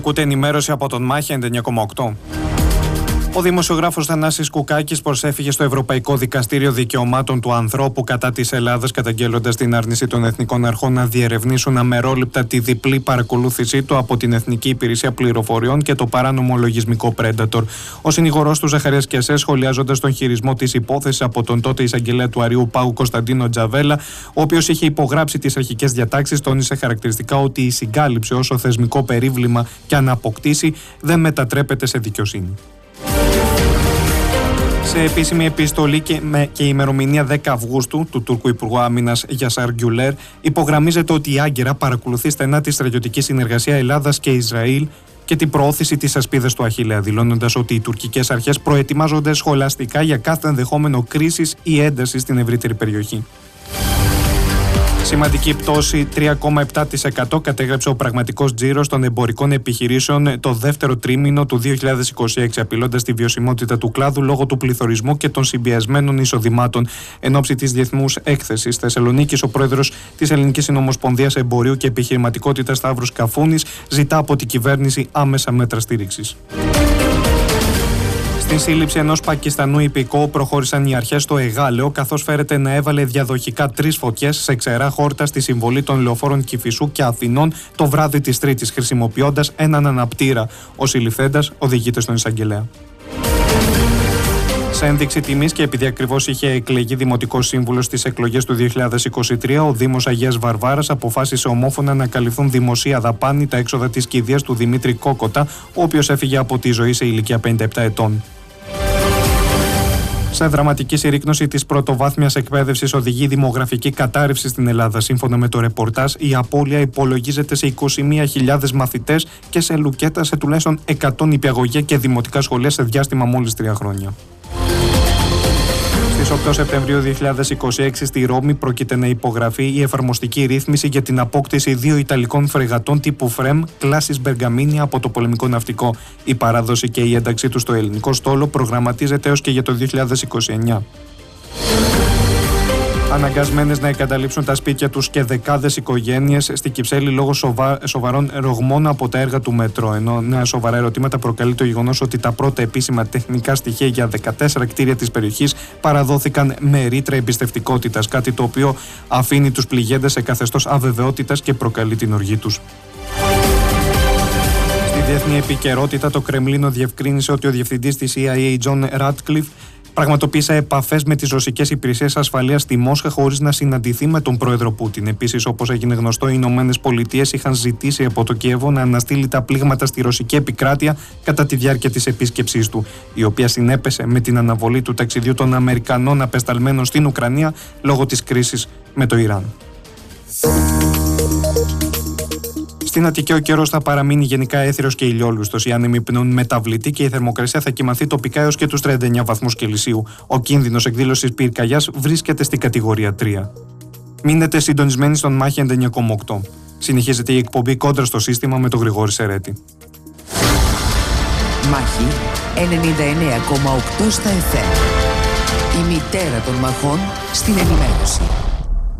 Ακούτε ενημέρωση από τον Μάχη 99,8. Ο δημοσιογράφος Θανάσης Κουκάκης προσέφυγε στο Ευρωπαϊκό Δικαστήριο Δικαιωμάτων του Ανθρώπου κατά της Ελλάδας, καταγγέλλοντας την άρνηση των εθνικών αρχών να διερευνήσουν αμερόληπτα τη διπλή παρακολούθησή του από την Εθνική Υπηρεσία Πληροφοριών και το παράνομο λογισμικό Predator. Ο συνηγορός του Ζαχαρίας Κιασέ, σχολιάζοντας τον χειρισμό της υπόθεσης από τον τότε εισαγγελέα του Αριού Πάγου Κωνσταντίνο Τζαβέλα, ο οποίος είχε υπογράψει τις αρχικές διατάξεις, τόνισε χαρακτηριστικά ότι η συγκάλυψη, όσο θεσμικό περίβλημα και αν αποκτήσει, δεν μετατρέπεται σε δικαιοσύνη. Σε επίσημη επιστολή και ημερομηνία 10 Αυγούστου του Τούρκου Υπουργού Άμυνας Γιασάρ Γκιουλέρ, υπογραμμίζεται ότι η Άγκυρα παρακολουθεί στενά τη στρατιωτική συνεργασία Ελλάδας και Ισραήλ και την προώθηση της ασπίδας του Αχιλλέα, δηλώνοντας ότι οι τουρκικές αρχές προετοιμάζονται σχολαστικά για κάθε ενδεχόμενο κρίσης ή ένταση στην ευρύτερη περιοχή. Σημαντική πτώση 3,7% κατέγραψε ο πραγματικός τζίρος των εμπορικών επιχειρήσεων το δεύτερο τρίμηνο του 2026, απειλώντας τη βιωσιμότητα του κλάδου λόγω του πληθωρισμού και των συμπιεσμένων εισοδημάτων. Εν ώψη της Διεθνούς Έκθεσης Θεσσαλονίκης, ο πρόεδρος της Ελληνικής Συνομοσπονδίας Εμπορίου και Επιχειρηματικότητας Σταύρος Καφούνης ζητά από την κυβέρνηση άμεσα μέτρα στήριξης. Στην σύλληψη ενός Πακιστανού υπηκόου προχώρησαν οι αρχές στο Εγάλεο, καθώς φέρεται να έβαλε διαδοχικά 3 φωτιές σε ξερά χόρτα στη συμβολή των λεωφόρων Κηφισού και Αθηνών το βράδυ της Τρίτης, χρησιμοποιώντας έναν αναπτήρα. Ο συλληφθέντας οδηγείται στον εισαγγελέα. Σε ένδειξη τιμής και επειδή ακριβώς είχε εκλεγεί δημοτικός σύμβουλος στις εκλογές του 2023, ο Δήμος Αγίας Βαρβάρας αποφάσισε ομόφωνα να καλυφθούν δημοσία δαπάνη τα έξοδα της κηδείας του Δημήτρη Κόκοτα, ο οποίος έφυγε από τη ζωή σε ηλικία 57 ετών. Σε δραματική συρρίκνωση της πρωτοβάθμιας εκπαίδευσης οδηγεί η δημογραφική κατάρρευση στην Ελλάδα. Σύμφωνα με το ρεπορτάζ, η απώλεια υπολογίζεται σε 21.000 μαθητές και σε λουκέτα σε τουλάχιστον 100 νηπιαγωγεία και δημοτικά σχολεία σε διάστημα μόλις 3 χρόνια. Στις 8 Σεπτεμβρίου 2026 στη Ρώμη πρόκειται να υπογραφεί η εφαρμοστική ρύθμιση για την απόκτηση 2 Ιταλικών φρεγατών τύπου Φρέμ κλάσης Μπεργαμίνια από το πολεμικό ναυτικό. Η παράδοση και η ένταξή του στο ελληνικό στόλο προγραμματίζεται έως και για το 2029. Αναγκασμένες να εγκαταλείψουν τα σπίτια τους και δεκάδες οικογένειες στη Κυψέλη λόγω σοβαρών ρογμών από τα έργα του μετρό. Ενώ νέα σοβαρά ερωτήματα προκαλεί το γεγονός ότι τα πρώτα επίσημα τεχνικά στοιχεία για 14 κτίρια της περιοχής παραδόθηκαν με ρήτρα εμπιστευτικότητας, κάτι το οποίο αφήνει τους πληγέντες σε καθεστώς αβεβαιότητας και προκαλεί την οργή τους. Στη διεθνή επικαιρότητα, το Κρεμλίνο διευκρίνησε ότι ο διευθυντής της CIA, John Ratcliffe, πραγματοποίησε επαφές με τις ρωσικές υπηρεσίες ασφαλείας στη Μόσχα χωρίς να συναντηθεί με τον πρόεδρο Πούτιν. Επίσης, όπως έγινε γνωστό, οι Ηνωμένες Πολιτείες είχαν ζητήσει από το Κιέβο να αναστείλει τα πλήγματα στη ρωσική επικράτεια κατά τη διάρκεια της επίσκεψής του, η οποία συνέπεσε με την αναβολή του ταξιδιού των Αμερικανών απεσταλμένων στην Ουκρανία λόγω της κρίσης με το Ιράν. Στην Αττική ο καιρός θα παραμείνει γενικά έθριος και ηλιόλουστος. Οι άνεμοι πνέουν μεταβλητοί και η θερμοκρασία θα κυμανθεί τοπικά έως και τους 39 βαθμούς Κελσίου. Ο κίνδυνος εκδήλωσης πυρκαγιάς βρίσκεται στην κατηγορία 3. Μείνετε συντονισμένοι στον Μάχη 99,8. Συνεχίζεται η εκπομπή Κόντρα στο σύστημα με τον Γρηγόρη Σερέτη. Μάχη 99,8 στα FM. Η μητέρα των μαχών στην ενημέρωση.